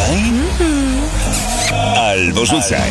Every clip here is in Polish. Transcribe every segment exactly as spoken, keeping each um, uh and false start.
Kochaj albo rzucaj.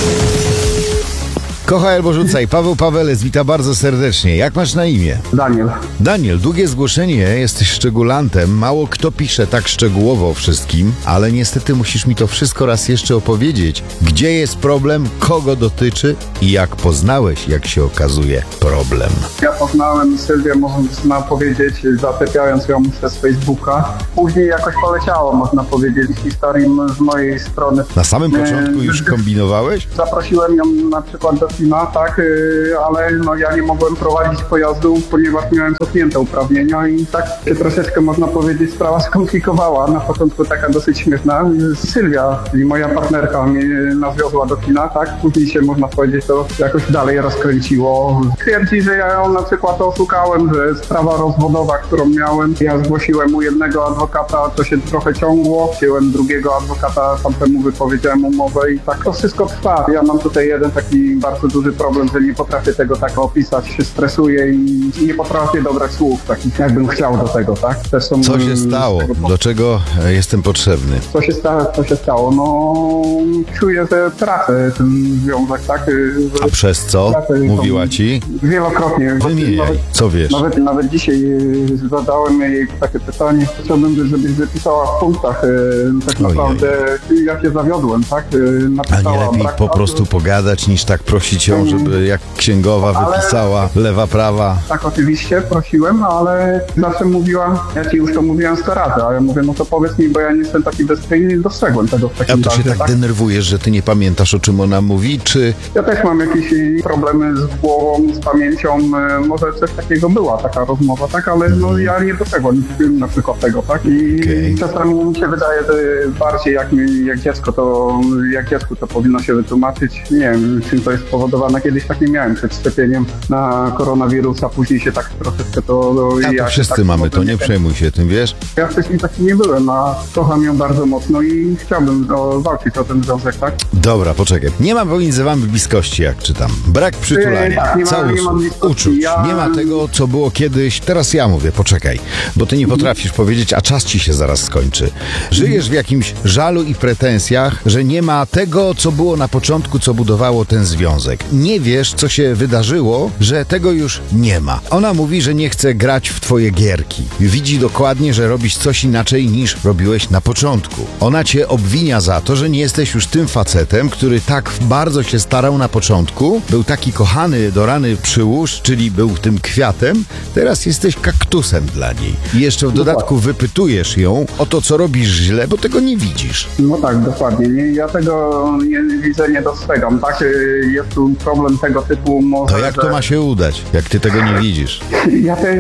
Kochaj albo rzucaj. Paweł Paweles, witam bardzo serdecznie. Jak masz na imię? Daniel. Daniel, długie zgłoszenie, jesteś szczególantem. Mało kto pisze tak szczegółowo o wszystkim, ale niestety musisz mi to wszystko raz jeszcze opowiedzieć. Gdzie jest problem, kogo dotyczy i jak poznałeś, jak się okazuje, problem? Ja poznałem Sylwię, można powiedzieć, zaczepiając ją przez Facebooka. Później jakoś poleciało, można powiedzieć, historii z mojej strony. Na samym początku już kombinowałeś? Zaprosiłem ją na przykład do kina, tak, ale no ja nie mogłem prowadzić pojazdu, ponieważ miałem cofnięte uprawnienia i tak się troszeczkę, można powiedzieć, sprawa skomplikowała. Na początku taka dosyć śmieszna. Sylwia, czyli moja partnerka, mnie nas wiozła do kina, tak, później się, można powiedzieć, to jakoś dalej rozkręciło. Twierdzi, że ja ją na przykład oszukałem, że sprawa rozwodowa, którą miałem, ja zgłosiłem u jednego adwokata, to się trochę ciągło, wziąłem drugiego adwokata, tamtemu wypowiedziałem umowę i tak to wszystko trwa. Ja mam tutaj jeden taki bardzo duży problem, że nie potrafię tego tak opisać, się stresuję i nie potrafię dobrać słów takich, jakbym chciał do tego, tak? Też są, Co się stało? Do czego jestem potrzebny? Co się stało? Co się stało? No, czuję, że tracę ten związek, tak? Że A przez co? Mówiła ci? Wielokrotnie. Wymieniaj, nawet, co wiesz? Nawet, nawet dzisiaj zadałem jej takie pytanie, chciałbym, żebyś wypisała w punktach tak naprawdę, Ojej. jak się zawiodłem, tak? Napisała, A nie lepiej brak, po prostu pogadać, niż tak prosić ją, żeby jak księgowa ale, wypisała lewa, prawa? Tak, oczywiście, prosiłem, ale zawsze mówiła, ja ci już to mówiłem sto razy, a ja mówię, no to powiedz mi, bo ja nie jestem taki bezpryjny i dostrzegłem tego w takim A to się razie, tak, tak denerwujesz, że ty nie pamiętasz, o czym ona mówi, czy... Ja też mam jakieś problemy z głową, z pamięcią, może coś takiego była, taka rozmowa, tak, ale no ja nie doszedłem na przykład tego, tak, i Okay. czasami mi się wydaje, że bardziej jak, mi, jak dziecko to, jak dziecku to powinno się wytłumaczyć, nie wiem, czym to jest spowodowane, kiedyś tak nie miałem przed szczepieniem na koronawirusa, później się tak troszeczkę to... A to ja wszyscy tak mamy, to nie przejmuj się tym, wiesz? Ja wcześniej taki nie byłem, a kocham ją bardzo mocno i chciałbym o, walczyć o ten związek, tak? Dobra, poczekaj. Nie ma pomiędzy wami bliskości, jak czytam. Brak przytulania, nie ma- nie ma całusów, bliskości. uczuć. Ja- Nie ma tego, co było kiedyś. Teraz ja mówię, poczekaj. Bo ty nie potrafisz powiedzieć, a czas ci się zaraz skończy. Żyjesz w jakimś żalu i pretensjach, że nie ma tego, co było na początku, co budowało ten związek. Nie wiesz, co się wydarzyło, że tego już nie ma. Ona mówi, że nie chce grać w twoje gierki. Widzi dokładnie, że robisz coś inaczej niż robiłeś na początku. Ona cię obwinia za to, że nie jesteś już tym facetem, który tak bardzo się starał na początku, był taki kochany do rany przyłóż, czyli był tym kwiatem, teraz jesteś kaktusem dla niej. I jeszcze w dodatku wypytujesz ją o to, co robisz źle, bo tego nie widzisz. No tak, dokładnie. Nie, ja tego nie widzę, nie dostrzegam, tak? Jest tu problem tego typu może, To jak to że... ma się udać, jak ty tego nie widzisz? Ja też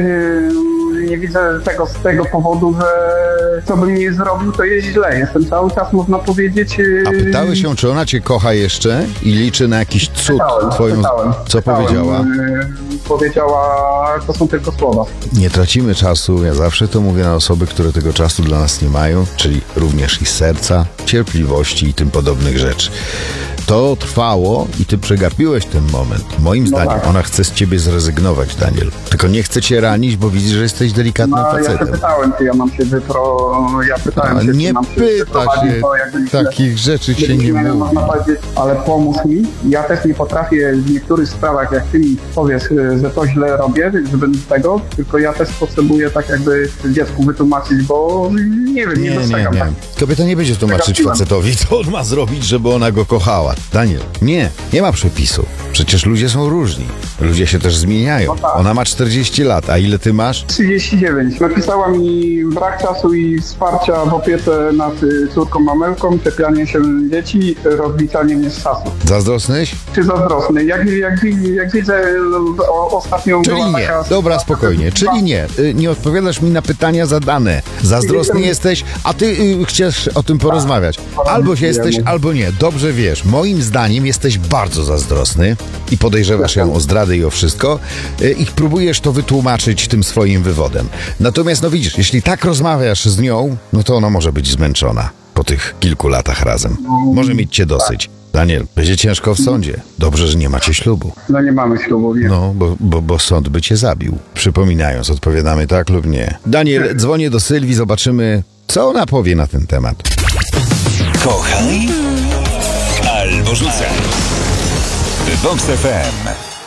nie widzę tego z tego powodu, że co bym nie zrobił, to jest źle. Jestem cały czas, można powiedzieć... A pytałeś ją, czy ona cię kocha jeszcze i liczy na jakiś cud Pytałem, twoją... pytałem, Co pytałem. powiedziała? Yy, Powiedziała, to są tylko słowa. Nie tracimy czasu, ja zawsze to mówię na osoby, które tego czasu dla nas nie mają, czyli również i serca, cierpliwości i tym podobnych rzeczy. To trwało i ty przegapiłeś ten moment. Moim No zdaniem tak. ona chce z ciebie zrezygnować, Daniel. Tylko nie chce cię ranić, bo widzi, że jesteś delikatnym No, ja się facetem. pytałem, czy ja mam się wypro... Ja pytałem A się, nie czy mam się pyta wyprowadzić, się, bo jakby takich rzeczy się nie Byliśmy, mówi. można powiedzieć, ale pomóż mi. Ja też nie potrafię w niektórych sprawach, jak ty mi powiesz, że to źle robię, żebym z tego, tylko ja też potrzebuję tak jakby dziecku wytłumaczyć, bo nie wiem, nie, Nie, nie, dostrzegam. nie. Tak? Kobieta nie będzie tłumaczyć Przegapiłem. facetowi, co on ma zrobić, żeby ona go kochała. Daniel, nie, nie ma przepisu. Przecież ludzie są różni. Ludzie się też zmieniają. No tak. Ona ma czterdzieści lat, a ile ty masz? trzydzieści dziewięć. Napisała mi brak czasu i wsparcia w opiece nad y, córką mamelką, czepianie się dzieci, rozliczanie mnie z czasu. Zazdrosnyś? Czy zazdrosny? Jak, jak, jak widzę o, ostatnią... Czyli była nie. taka Dobra, sytuacja, spokojnie. że- Czyli nie. Y, Nie odpowiadasz mi na pytania zadane. Zazdrosny Jestem- jesteś, a ty y, chcesz o tym porozmawiać. Albo się jesteś, albo nie. Dobrze wiesz. Moim zdaniem jesteś bardzo zazdrosny i podejrzewasz ją o zdradę i o wszystko y, i próbujesz to wytłumaczyć tym swoim wywodem. Natomiast, no widzisz, jeśli tak rozmawiasz z nią, no to ona może być zmęczona po tych kilku latach razem. Może mieć cię dosyć. Daniel, będzie ciężko w sądzie. Dobrze, że nie macie ślubu. No nie mamy ślubu, nie. No, bo, bo, bo sąd by cię zabił. Przypominając, odpowiadamy tak lub nie. Daniel, dzwonię do Sylwii, zobaczymy, co ona powie na ten temat. Kochaj albo rzucaj. Vox F M.